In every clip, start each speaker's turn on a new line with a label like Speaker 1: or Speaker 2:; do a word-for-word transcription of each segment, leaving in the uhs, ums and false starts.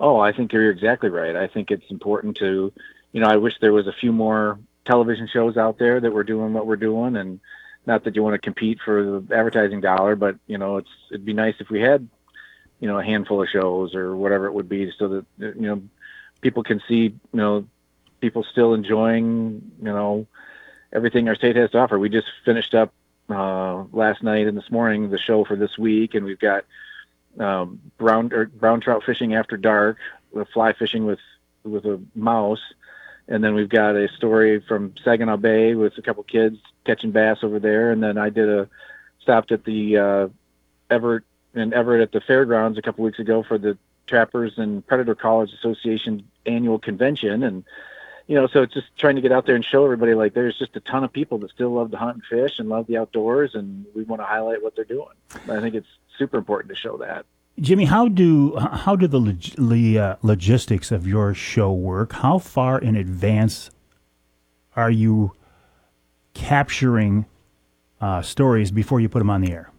Speaker 1: Oh, I think you're exactly right. I think it's important to, you know, I wish there was a few more television shows out there that were doing what we're doing, and not that you want to compete for the advertising dollar, but you know, it's it'd be nice if we had, you know, a handful of shows or whatever it would be, so that you know people can see, you know, people still enjoying, you know, everything our state has to offer. We just finished up uh, last night and this morning the show for this week, and we've got um, brown or brown trout fishing after dark, with fly fishing with with a mouse, and then we've got a story from Saginaw Bay with a couple kids catching bass over there, and then I did a stopped at the uh, Everett in Everett at the fairgrounds a couple weeks ago for the Trappers and Predator College Association annual convention, and you know, so it's just trying to get out there and show everybody, like, there's just a ton of people that still love to hunt and fish and love the outdoors, and we want to highlight what they're doing. I think it's super important to show that.
Speaker 2: Jimmy, how do how do the log- the uh, logistics of your show work? How far in advance are you capturing uh, stories before you put them on the air?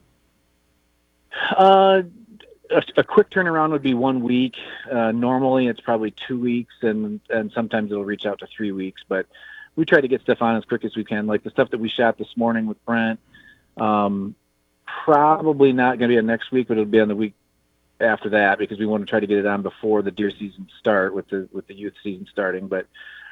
Speaker 1: Uh, a, a quick turnaround would be one week. Uh, normally, it's probably two weeks, and and sometimes it'll reach out to three weeks. But we try to get stuff on as quick as we can. Like the stuff that we shot this morning with Brent, um, probably not going to be on next week, but it'll be on the week after that, because we want to try to get it on before the deer season start with the with the youth season starting. But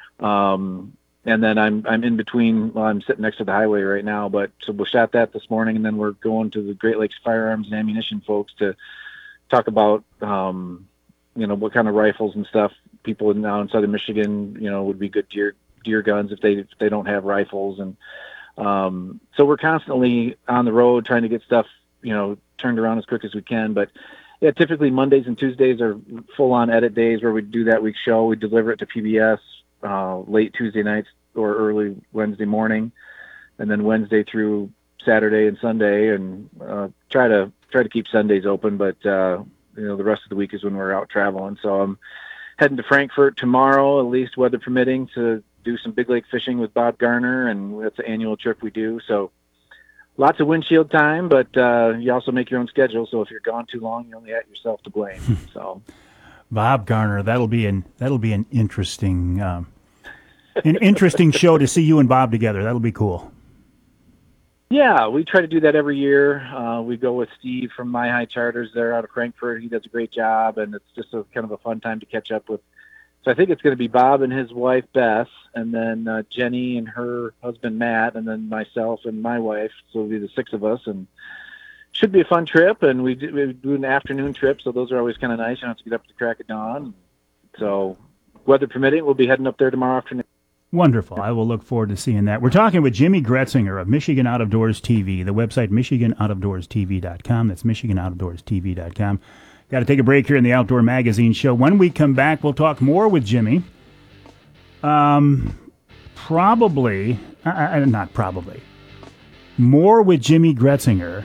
Speaker 1: um, and then I'm I'm in between. Well, I'm sitting next to the highway right now, but so we shot that this morning, and then we're going to the Great Lakes Firearms and Ammunition folks to talk about um, you know, what kind of rifles and stuff people now in southern Michigan, you know, would be good deer deer guns if they if they don't have rifles. And um, so we're constantly on the road trying to get stuff, you know, turned around as quick as we can. But yeah, typically Mondays and Tuesdays are full-on edit days where we do that week's show. We deliver it to P B S uh, late Tuesday nights or early Wednesday morning, and then Wednesday through Saturday and Sunday, and uh, try to try to keep Sundays open. But uh, you know, the rest of the week is when we're out traveling. So I'm heading to Frankfort tomorrow, at least weather permitting, to do some big lake fishing with Bob Garner, and that's an annual trip we do. So lots of windshield time, but uh, you also make your own schedule. So if you're gone too long, you only have yourself to blame. So,
Speaker 2: Bob Garner, that'll be an that'll be an interesting um, an interesting show to see you and Bob together. That'll be cool.
Speaker 1: Yeah, we try to do that every year. Uh, we go with Steve from My High Charters there out of Frankfurt. He does a great job, and it's just a kind of a fun time to catch up with. So I think it's going to be Bob and his wife, Beth, and then uh, Jenny and her husband, Matt, and then myself and my wife. So it'll be the six of us, and should be a fun trip. And we do, we do an afternoon trip, so those are always kind of nice. You don't have to get up at the crack of dawn. So weather permitting, we'll be heading up there tomorrow afternoon.
Speaker 2: Wonderful. I will look forward to seeing that. We're talking with Jimmy Gretzinger of Michigan Out of Doors T V, the website michigan out of doors t v dot com. That's michigan out of doors t v dot com. Got to take a break here in the Outdoor Magazine Show. When we come back, we'll talk more with Jimmy. Um, probably, uh, not probably, more with Jimmy Gretzinger,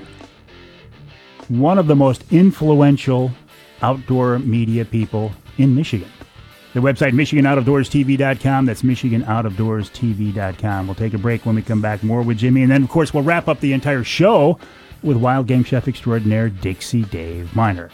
Speaker 2: one of the most influential outdoor media people in Michigan. The website, michigan out of doors t v dot com. That's michigan out of doors t v dot com. We'll take a break. When we come back, more with Jimmy. And then, of course, we'll wrap up the entire show with wild game chef extraordinaire Dixie Dave Miner.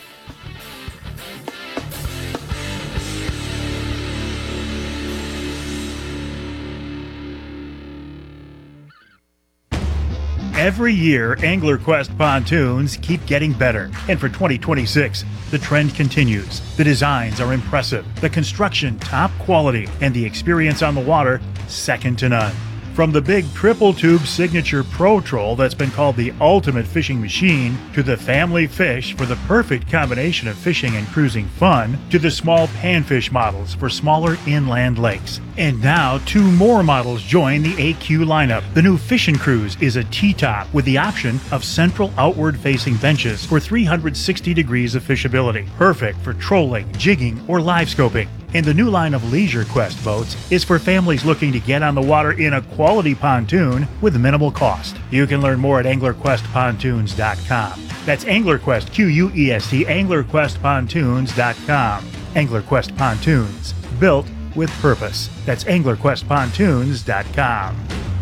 Speaker 2: Every year, AnglerQuest pontoons keep getting better. And for twenty twenty-six, the trend continues. The designs are impressive, the construction top quality, and the experience on the water second to none. From the big triple-tube signature Pro Troll that's been called the ultimate fishing machine, to the family fish for the perfect combination of fishing and cruising fun, to the small panfish models for smaller inland lakes. And now, two more models join the A Q lineup. The new Fishin' Cruise is a T-top with the option of central outward-facing benches for three hundred sixty degrees of fishability. Perfect for trolling, jigging, or live scoping. And the new line of Leisure Quest boats is for families looking to get on the water in a quality pontoon with minimal cost. You can learn more at angler quest pontoons dot com. That's AnglerQuest, Q U E S T, angler quest pontoons dot com. AnglerQuest Pontoons, built with purpose. That's angler quest pontoons dot com.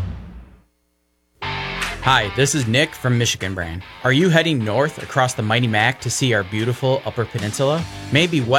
Speaker 3: Hi, this is Nick from Michigan Brand. Are you heading north across the Mighty Mac to see our beautiful Upper Peninsula? Maybe west